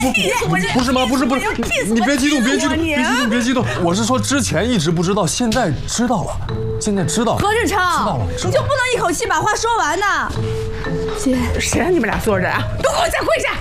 不是吗？不是，你别激动，别激动。我是说之前一直不知道，现在知道了，现在知道了。 何志超， 知道了， 你就不能一口气把话说完呢？姐，谁让你们俩坐着啊？都给我下跪下！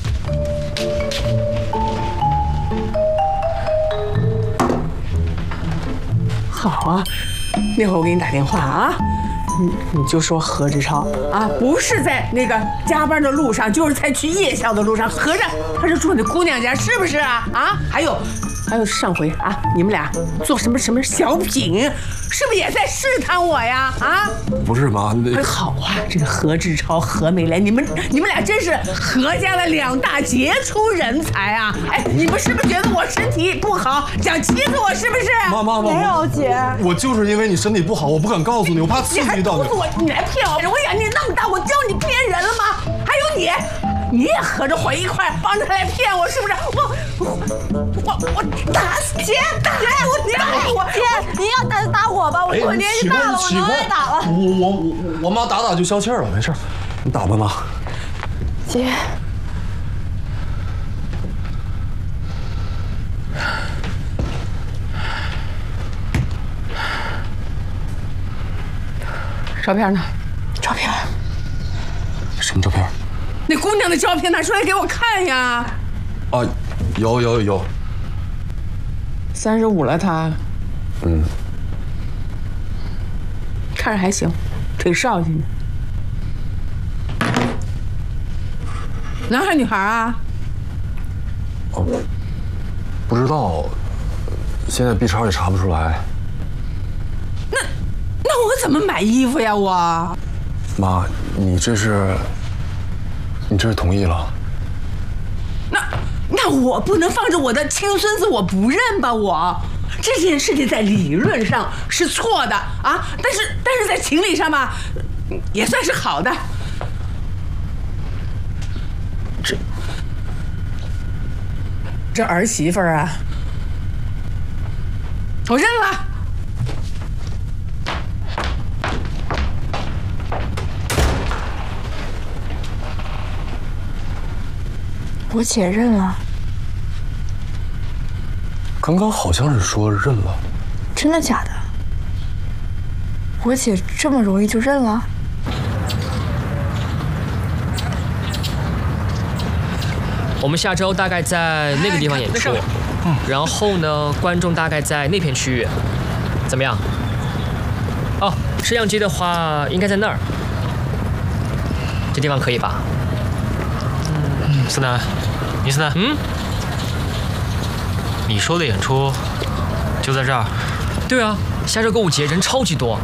好啊，那会儿我给你打电话啊。你就说何志超啊，不是在那个加班的路上，就是在去夜校的路上。合着他是住你姑娘家，是不是啊？啊，还有上回啊，你们俩做什么小品，是不是也在试探我呀？啊， 不是妈，那好啊，这个何志超、何美莲，你们俩真是何家的2大杰出人才啊！哎，你们是不是觉得我身体不好，想欺负我？是不是？ 妈， 没有姐， 我就是因为你身体不好，我不敢告诉你，我怕刺激到你。 你来骗我！我眼睛那么大，我教你骗人了吗？还有你也合着伙一块帮着他来骗我，是不是？我打死姐，打我！ 姐，您要打就打我吧，我年纪大了，我能挨打了。 我妈打就消气了，没事，你打吧妈。 姐。 照片呢？照片？ 什么照片？ 那姑娘的照片拿出来给我看呀！ 啊，有。 35了她。 嗯。 看着还行，挺少气的。男孩女孩啊？ 哦，不知道，现在 B 超也查不出来。 那我怎么买衣服呀？我妈，你这是同意了？ 那我不能放着我的亲孙子我不认吧？我这件事情在理论上是错的啊，但是在情理上吧，也算是好的。这儿媳妇啊，我认了。 我姐认了。 刚刚好像是说认了， 真的假的？我姐这么容易就认了？ 我们下周大概在那个地方演出，然后呢，观众大概在那片区域，怎么样？哦，摄像机的话应该在那儿，这地方可以吧？ 思南，倪思南，你说的演出就在这儿？ 对啊，下周购物节人超级多。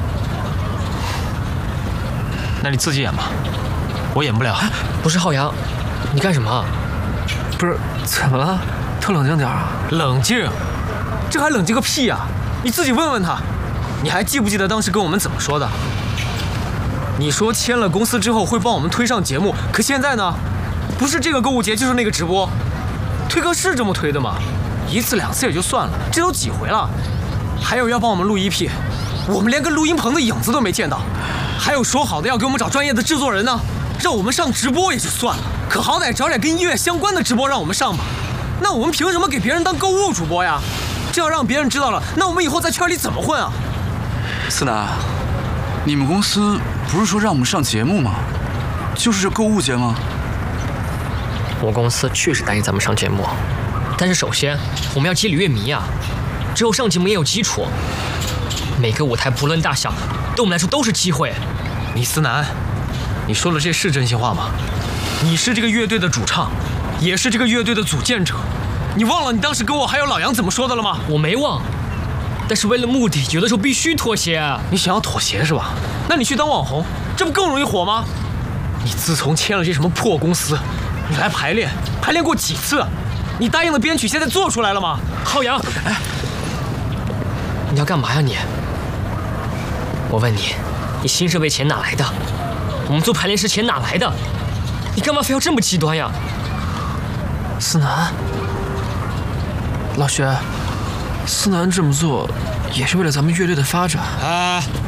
那你自己演吧，我演不了。 不是浩洋，你干什么？ 不是，怎么了？特冷静点啊！冷静？这还冷静个屁呀！你自己问问他，你还记不记得当时跟我们怎么说的？你说签了公司之后会帮我们推上节目，可现在呢？不是这个购物节就是那个直播，推歌是这么推的吗？1次2次也就算了，这都几回了？还有要帮我们录EP，我们连个录音棚的影子都没见到。还有说好的要给我们找专业的制作人呢，让我们上直播也就算了，可好歹找点跟音乐相关的直播让我们上吧。那我们凭什么给别人当购物主播呀？这要让别人知道了，那我们以后在圈里怎么混啊？ 思南，你们公司不是说让我们上节目吗？就是这购物节吗？ 我公司确实答应咱们上节目，但是首先我们要积累乐迷啊，之后上节目也有基础。每个舞台不论大小，对我们来说都是机会。 倪思南，你说的这是真心话吗？你是这个乐队的主唱，也是这个乐队的组建者，你忘了你当时跟我还有老杨怎么说的了吗？ 我没忘，但是为了目的，有的时候必须妥协。 你想要妥协是吧？那你去当网红，这不更容易火吗？你自从签了这什么破公司，你来排练过几次？你答应的编曲现在做出来了吗？ 浩洋，哎，你要干嘛呀你？我问你，你新设备钱哪来的？我们做排练室钱哪来的？你干嘛非要这么极端呀？ 思南，老薛，思南这么做也是为了咱们乐队的发展。 哎，